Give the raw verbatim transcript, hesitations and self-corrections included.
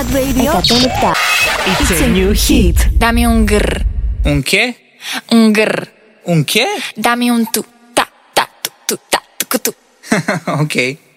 Ipat Radio. It's a new hit. Dami un grr. Un che? Un grr. Un che? Dami un tu. Ta, ta, tu, tu, ta, tu, tu. Ok.